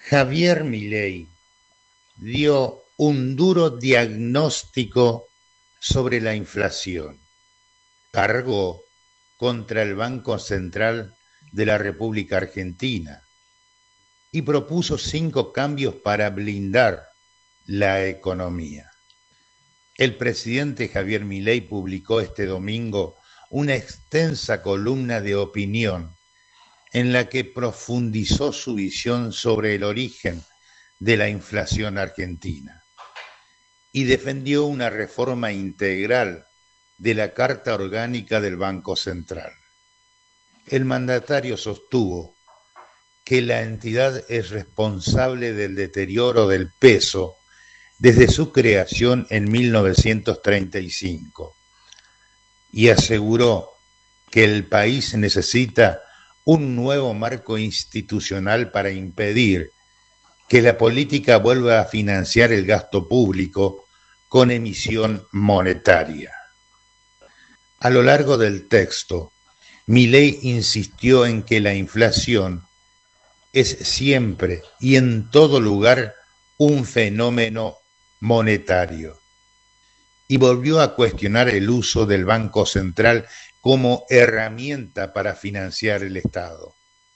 Javier Milei dio un duro diagnóstico sobre la inflación. Cargó contra el Banco Central de la República Argentina y propuso 5 cambios para blindar la economía. El presidente Javier Milei publicó este domingo una extensa columna de opinión en la que profundizó su visión sobre el origen de la inflación argentina y defendió una reforma integral de la Carta Orgánica del Banco Central. El mandatario sostuvo que la entidad es responsable del deterioro del peso desde su creación en 1935 y aseguró que el país necesita un nuevo marco institucional para impedir que la política vuelva a financiar el gasto público con emisión monetaria. A lo largo del texto, Milei insistió en que la inflación es siempre y en todo lugar un fenómeno monetario y volvió a cuestionar el uso del Banco Central como herramienta para financiar el Estado.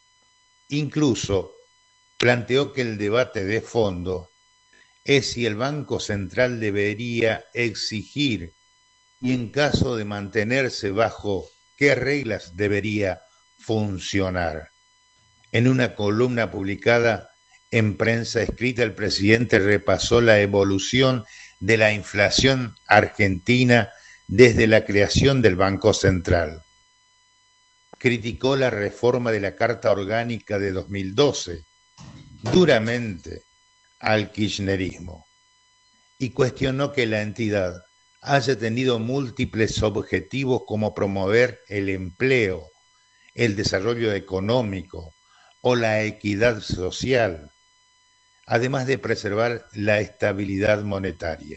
Incluso planteó que el debate de fondo es si el Banco Central debería exigir y en caso de mantenerse bajo qué reglas debería funcionar. En una columna publicada en prensa escrita, el presidente repasó la evolución de la inflación argentina desde la creación del Banco Central. Criticó la reforma de la Carta Orgánica de 2012, duramente al kirchnerismo, y cuestionó que la entidad haya tenido múltiples objetivos como promover el empleo, el desarrollo económico o la equidad social, además de preservar la estabilidad monetaria.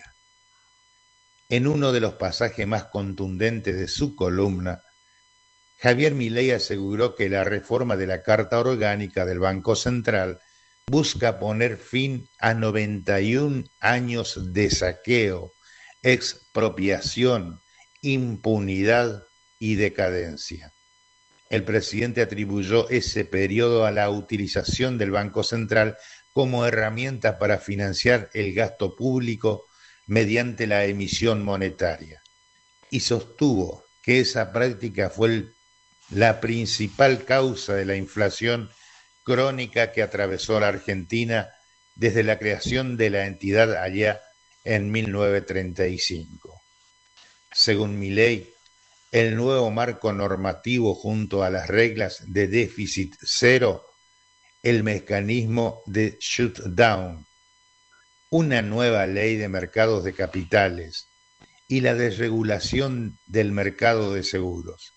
En uno de los pasajes más contundentes de su columna, Javier Milei aseguró que la reforma de la Carta Orgánica del Banco Central busca poner fin a 91 años de saqueo, expropiación, impunidad y decadencia. El presidente atribuyó ese periodo a la utilización del Banco Central como herramienta para financiar el gasto público mediante la emisión monetaria y sostuvo que esa práctica fue la principal causa de la inflación crónica que atravesó la Argentina desde la creación de la entidad allá en 1935. Según Milei, el nuevo marco normativo junto a las reglas de déficit cero, el mecanismo de shutdown, una nueva ley de mercados de capitales y la desregulación del mercado de seguros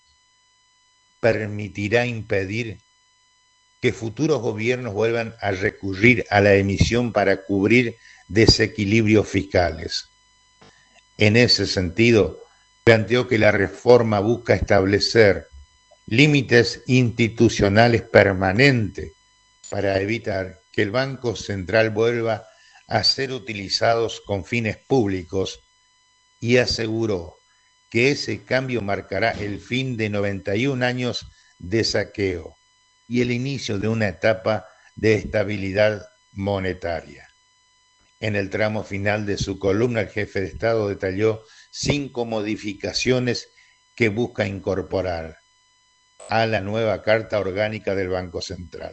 permitirá impedir que futuros gobiernos vuelvan a recurrir a la emisión para cubrir desequilibrios fiscales. En ese sentido, planteó que la reforma busca establecer límites institucionales permanentes para evitar que el Banco Central vuelva a ser utilizados con fines públicos y aseguró que ese cambio marcará el fin de 91 años de saqueo y el inicio de una etapa de estabilidad monetaria. En el tramo final de su columna, el jefe de Estado detalló 5 modificaciones que busca incorporar a la nueva Carta Orgánica del Banco Central.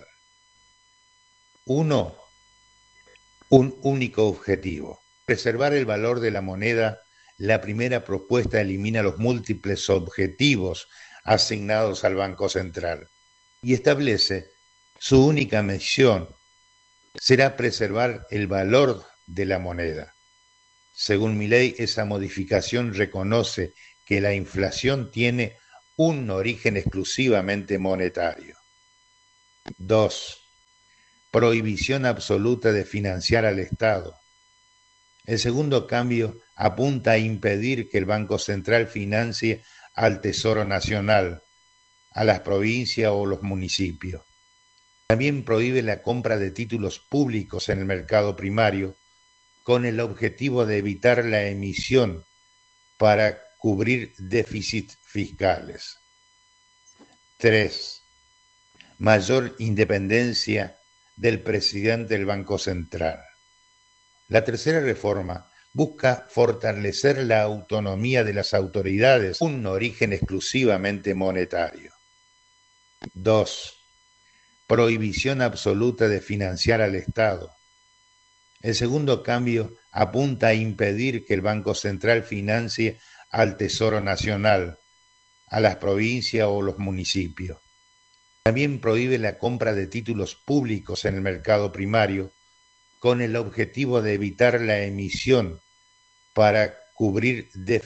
1. Un único objetivo: preservar el valor de la moneda. La primera propuesta elimina los múltiples objetivos asignados al Banco Central y establece su única misión será preservar el valor de la moneda. Según Milei, esa modificación reconoce que la inflación tiene un origen exclusivamente monetario. 2. Prohibición absoluta de financiar al Estado. El segundo cambio apunta a impedir que el Banco Central financie al Tesoro Nacional, a las provincias o los municipios. También prohíbe la compra de títulos públicos en el mercado primario con el objetivo de evitar la emisión para cubrir déficits fiscales. 3. Mayor independencia del presidente del Banco Central. La tercera reforma busca fortalecer la autonomía de las autoridades, un origen exclusivamente monetario. 2. Prohibición absoluta de financiar al Estado. El segundo cambio apunta a impedir que el Banco Central financie al Tesoro Nacional, a las provincias o los municipios. También prohíbe la compra de títulos públicos en el mercado primario con el objetivo de evitar la emisión para cubrir déficits